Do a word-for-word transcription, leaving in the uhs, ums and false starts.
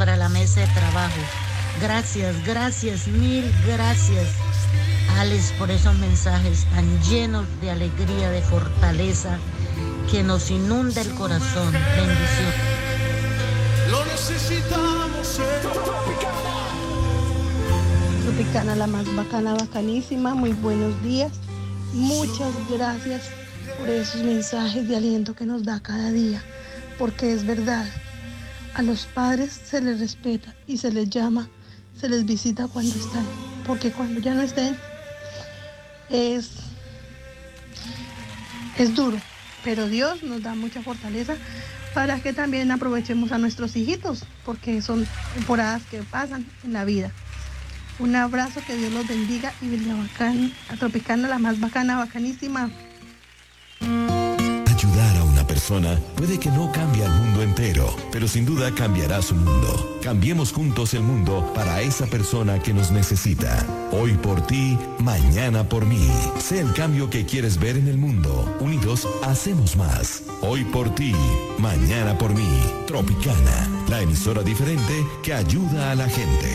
para la mesa de trabajo. Gracias, gracias, mil gracias, Alex, por esos mensajes tan llenos de alegría, de fortaleza, que nos inunda el corazón. Bendición. Lo necesitamos. Eh. Tropicana, la más bacana, bacanísima. Muy buenos días. Muchas gracias por esos mensajes de aliento que nos da cada día, porque es verdad, a los padres se les respeta y se les llama, se les visita cuando están, porque cuando ya no estén es, es duro, pero Dios nos da mucha fortaleza para que también aprovechemos a nuestros hijitos, porque son temporadas que pasan en la vida. Un abrazo, que Dios los bendiga y la bacana, a Tropicana, la más bacana, bacanísima. Ayudar a una persona puede que no cambie al mundo entero, pero sin duda cambiará su mundo. Cambiemos juntos el mundo para esa persona que nos necesita. Hoy por ti, mañana por mí. Sé el cambio que quieres ver en el mundo. Unidos hacemos más. Hoy por ti, mañana por mí. Tropicana, la emisora diferente que ayuda a la gente.